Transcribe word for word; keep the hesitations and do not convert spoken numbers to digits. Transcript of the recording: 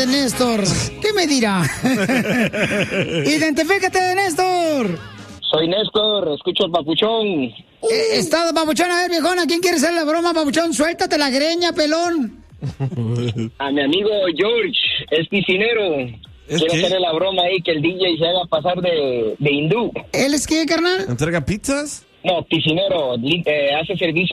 de Néstor. ¿Qué me dirá? Identifícate, Néstor. Soy Néstor, escucho el papuchón. Eh, estado papuchón, a ver, viejona, ¿quién quiere hacer la broma, papuchón? Suéltate la greña, pelón. A mi amigo George, es piscinero. ¿Es Quiero qué? hacerle la broma ahí que el D J se haga pasar de, de hindú. ¿Él es qué, carnal? ¿Entrega pizzas? No, piscinero, li- eh, hace servicio